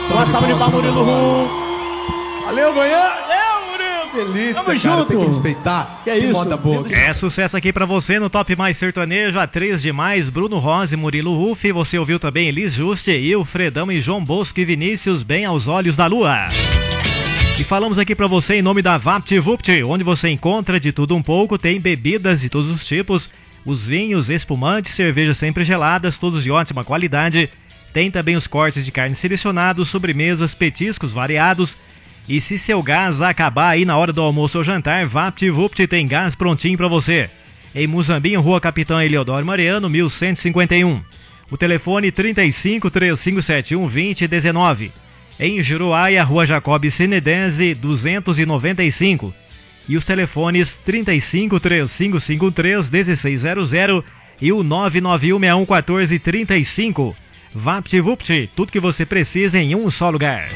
Uma salva de palmas, Murilo Rum. Valeu, Goiânia. Valeu, Murilo. Delícia, Tamo cara, junto. tem que respeitar. Que é isso? moda boa. É sucesso aqui pra você no Top Mais Sertanejo, atriz demais, Bruno Rose, Murilo Ruff. Você ouviu também Elis Juste, Eu, Fredão e João Bosco e Vinícius, Bem aos Olhos da Lua. E falamos aqui pra você em nome da VaptVupt, onde você encontra de tudo um pouco, tem bebidas de todos os tipos, os vinhos, espumantes, cervejas sempre geladas, todos de ótima qualidade. Tem também os cortes de carne selecionados, sobremesas, petiscos variados. E se seu gás acabar aí na hora do almoço ou jantar, VaptVupt tem gás prontinho pra você. Em Muzambinho, Rua Capitão Eliodoro Mariano, 1151. O telefone 35 3571 2019. Em Juruáia, Rua Jacob Senedense, 295. E os telefones 35 3553 1600 e o 99161 1435. VaptVupt, tudo que você precisa em um só lugar.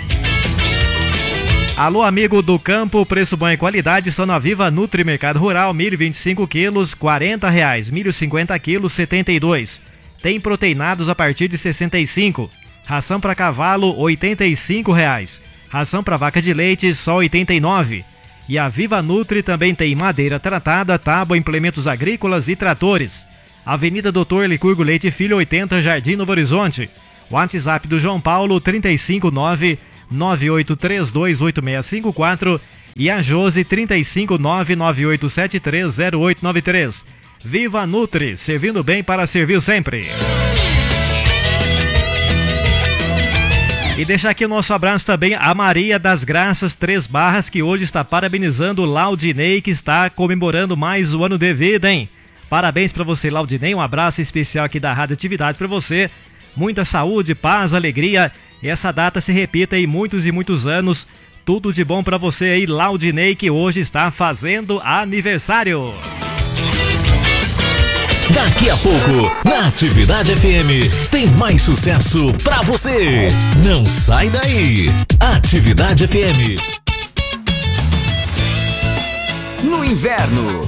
Alô, amigo do campo, preço bom e qualidade só na Viva Nutri Mercado Rural, milho 25 quilos, R$40, milho 50 quilos, 72. Tem proteinados a partir de 65. Ração para cavalo, R$85. Ração para vaca de leite, só R$89. E a Viva Nutri também tem madeira tratada, tábua, implementos agrícolas e tratores. Avenida Doutor Licurgo Leite Filho, 80, Jardim Novo Horizonte. WhatsApp do João Paulo, 359-98328654 e a Josi, 359-98730893. Viva Nutri, servindo bem para servir sempre. E deixar aqui o nosso abraço também a Maria das Graças Três Barras, que hoje está parabenizando o Laudinei, que está comemorando mais um ano de vida, hein? Parabéns para você, Laudinei, um abraço especial aqui da Rádio Atividade para você. Muita saúde, paz, alegria, e essa data se repita em muitos e muitos anos. Tudo de bom para você aí, Laudinei, que hoje está fazendo aniversário. Daqui a pouco, na Atividade FM, tem mais sucesso pra você. Não sai daí. Atividade FM. No inverno,